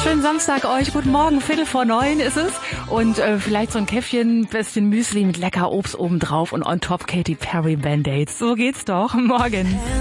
Schönen Samstag euch. Guten Morgen, 8:45 ist es. Und vielleicht so ein Käffchen, bisschen Müsli mit lecker Obst obendrauf und on top Katy Perry Band-Aids. So geht's doch. Morgen.